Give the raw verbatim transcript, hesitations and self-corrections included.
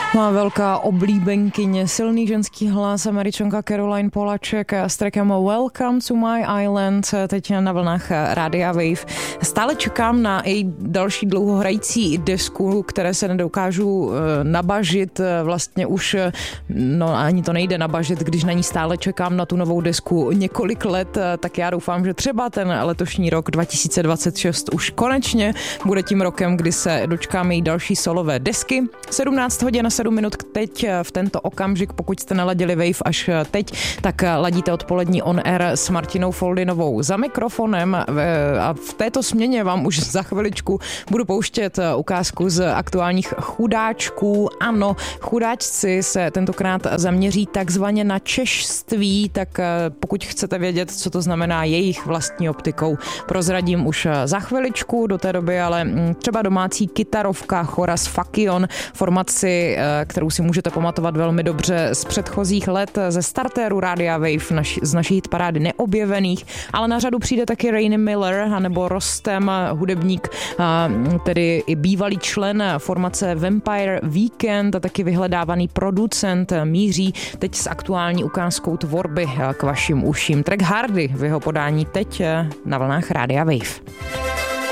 Má velká oblíbenkyně, silný ženský hlas, Američanka Caroline Polachek s trackem Welcome to my island, teď na vlnách Rádia Wave. Stále čekám na její další dlouhohrající desku, které se nedokážu nabažit, vlastně už, no ani to nejde nabažit, když na ní stále čekám na tu novou desku několik let, tak já doufám, že třeba ten letošní rok dva tisíce dvacet šest už konečně bude tím rokem, kdy se dočkáme její další solové desky. sedmnáct hodin a sedm minut teď v tento okamžik, pokud jste naladili Wave až teď, tak ladíte odpolední On Air s Martinou Foldinovou za mikrofonem a v této směně vám už za chviličku budu pouštět ukázku z aktuálních chudáčků. Ano, chudáčci se tentokrát zaměří takzvaně na češství, tak pokud chcete vědět, co to znamená jejich vlastní optikou, prozradím už za chviličku, do té doby ale třeba domácí kytarovka Choras Fakion, formaci, kterou si můžete pamatovat velmi dobře z předchozích let, ze startéru Rádia Wave, naš, z naší hitparády neobjevených, ale na řadu přijde taky Rainy Miller, anebo Rostem, hudebník, tedy i bývalý člen formace Vampire Weekend a taky vyhledávaný producent, míří teď s aktuální ukázkou tvorby k vašim uším. Track Hardy v jeho podání teď na vlnách Rádia Wave.